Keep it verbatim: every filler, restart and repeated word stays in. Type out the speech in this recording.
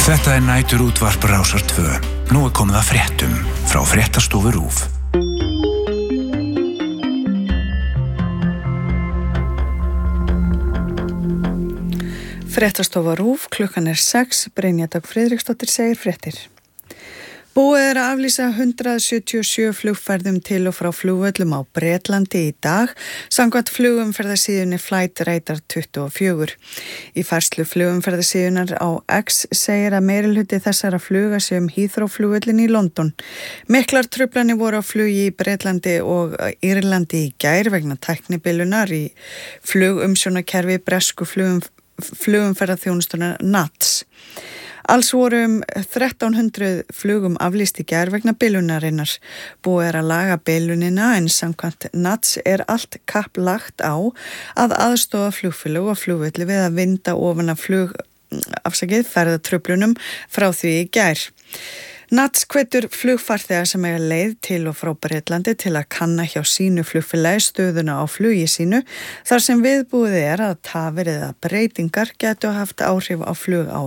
Þetta er nætur útvarp Rásar tvö. Nú er komið að fréttum frá fréttastofu RÚV. Fréttastofa RÚV, klukkan er sex, Brynja Dögg Friðriksdóttir segir fréttir. Búið er að aflýsa hundrað sjötíu og sjö flugferðum til og frá flugvöllum á Bretlandi í dag, samkvæmt flugumferðarsíðunni Flight Radar tuttugu og fjögur. Í færslu flugumferðarsíðunar á X segir að meirihluti þessara fluga sé um Heathrow flugvöllin í London. Miklar truflanir voru á flugi í Bretlandi og Írlandi í gær vegna tæknibilunar í flugumsjónakerfi bresku flugum, flugumferðarþjónustunnar N A T S. Alls voru um þrettán hundruð flugum aflýst í gær vegna bilunarinnar. Búið er að laga bilunina en samkvæmt N A T S er allt kapp lagt á að aðstoða flugfélög og flugvelli við að vinda ofan af flug, afsakið, ferðatruflunum frá því í gær. N A T S hvetur flugfarþega sem eiga leið til og frá Bretlandi til að kanna hjá sínu flugfélagi stöðuna á flugi sínu þar sem viðbúið er að tafir eða breytingar gætu haft áhrif á flug á